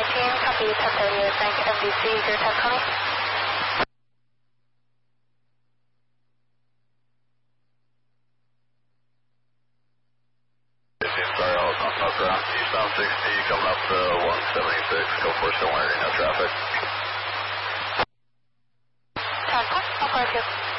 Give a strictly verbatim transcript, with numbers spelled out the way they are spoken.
eighteen, copy ten thirty, thank M D C, zero ten twenty. Sorry, I'll come up around eastbound sixty, coming up to one seventy-six, go for still wiring, no traffic. ten, I'll park you.